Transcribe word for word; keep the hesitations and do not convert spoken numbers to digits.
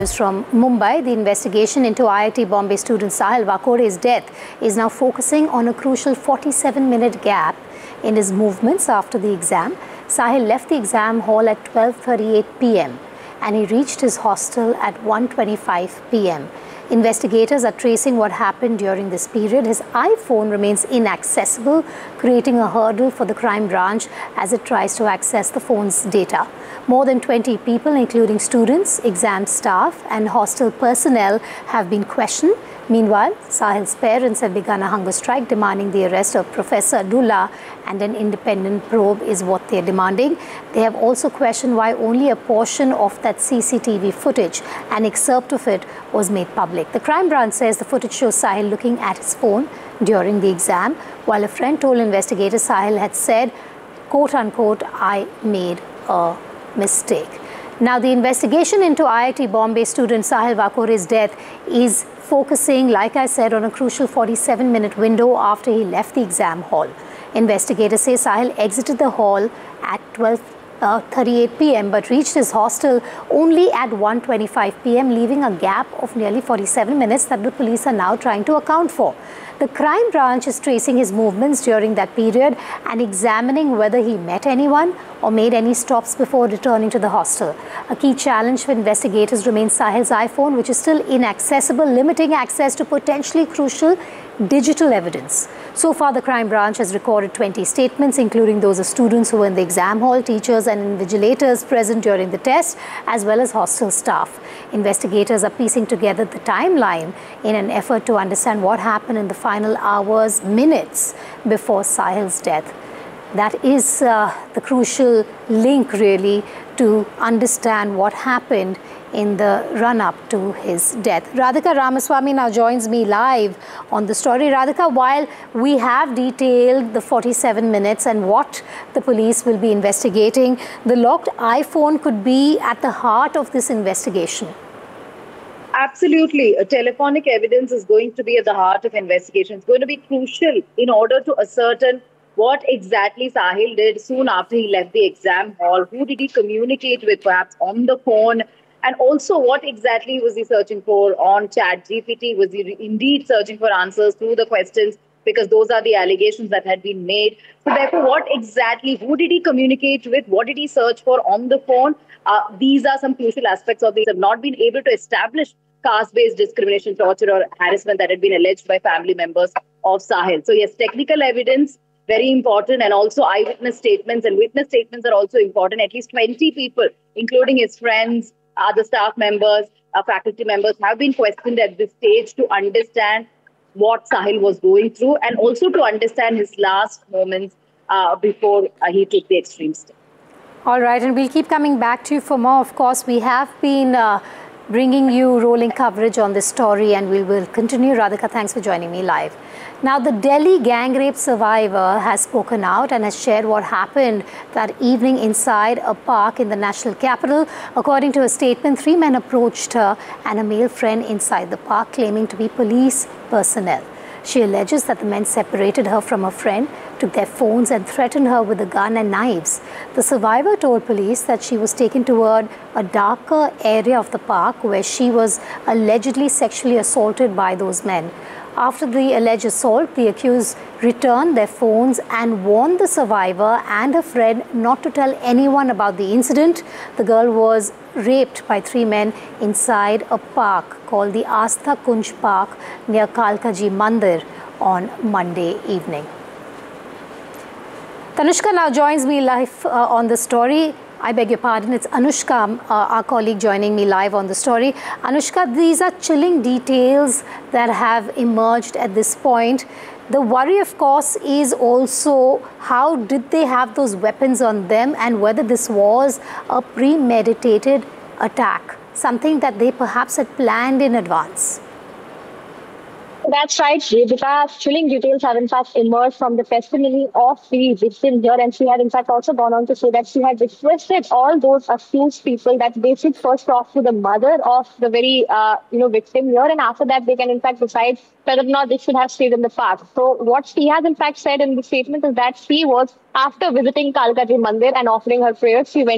From Mumbai, the investigation into I I T Bombay student Sahil Vakore's death is now focusing on a crucial forty-seven minute gap in his movements after the exam. Sahil left the exam hall at twelve thirty-eight p m and he reached his hostel at one twenty-five p m Investigators are tracing what happened during this period. His iPhone remains inaccessible, creating a hurdle for the crime branch as it tries to access the phone's data. More than twenty people, including students, exam staff and hostel personnel, have been questioned. Meanwhile, Sahil's parents have begun a hunger strike demanding the arrest of Professor Abdullah, and an independent probe is what they are demanding. They have also questioned why only a portion of that C C T V footage, an excerpt of it, was made public. The crime branch says the footage shows Sahil looking at his phone during the exam, while a friend told investigators Sahil had said, quote unquote, "I made a mistake." Now, the investigation into I I T Bombay student Sahil Vakore's death is focusing, like I said, on a crucial forty-seven minute window after he left the exam hall. Investigators say Sahil exited the hall at twelve thirty-eight p m but reached his hostel only at one twenty-five p m, leaving a gap of nearly forty-seven minutes that the police are now trying to account for. The crime branch is tracing his movements during that period and examining whether he met anyone or made any stops before returning to the hostel. A key challenge for investigators remains Sahil's iPhone, which is still inaccessible, limiting access to potentially crucial digital evidence. So far, the crime branch has recorded twenty statements, including those of students who were in the exam hall, teachers and invigilators present during the test, as well as hostel staff. Investigators are piecing together the timeline in an effort to understand what happened in the final hours, minutes before Sahil's death. That is uh, the crucial link, really, to understand what happened in the run-up to his death. Radhika Ramaswamy now joins me live on the story. Radhika, while we have detailed the forty-seven minutes and what the police will be investigating, the locked iPhone could be at the heart of this investigation. Absolutely. A telephonic evidence is going to be at the heart of investigation. It's going to be crucial in order to ascertain what exactly Sahil did soon after he left the exam hall. Who did he communicate with, perhaps on the phone? And also, what exactly was he searching for on ChatGPT? Was he indeed searching for answers to the questions? Because those are the allegations that had been made. So therefore, what exactly, who did he communicate with? What did he search for on the phone? Uh, these are some crucial aspects of these. Have not been able to establish caste-based discrimination, torture or harassment that had been alleged by family members of Sahil. So yes, technical evidence, very important, and also eyewitness statements, and witness statements are also important. At least twenty people, including his friends, other staff members, uh, faculty members, have been questioned at this stage to understand what Sahil was going through and also to understand his last moments uh, before uh, he took the extreme step. All right, and we'll keep coming back to you for more. Of course, we have been uh, bringing you rolling coverage on this story, and we will continue. Radhika, thanks for joining me live. Now, the Delhi gang rape survivor has spoken out and has shared what happened that evening inside a park in the national capital. According to a statement, three men approached her and a male friend inside the park, claiming to be police personnel. She alleges that the men separated her from her friend, took their phones and threatened her with a gun and knives. The survivor told police that she was taken toward a darker area of the park where she was allegedly sexually assaulted by those men. After the alleged assault, the accused returned their phones and warned the survivor and her friend not to tell anyone about the incident. The girl was raped by three men inside a park called the Astha Kunj Park near Kalkaji Mandir on Monday evening. Tanushka now joins me live uh, on the story. I beg your pardon, it's Anushka, uh, our colleague, joining me live on the story. Anushka, these are chilling details that have emerged at this point. The worry, of course, is also how did they have those weapons on them and whether this was a premeditated attack, something that they perhaps had planned in advance. That's right, Ritika. Chilling details have in fact emerged from the testimony of the victim here, and she had in fact also gone on to say that she had requested all those accused people that they should first talk to the mother of the very uh, you know victim here, and after that they can in fact decide whether or not they should have stayed in the park. So what she has in fact said in the statement is that she was, after visiting Kalkaji Mandir and offering her prayers, she went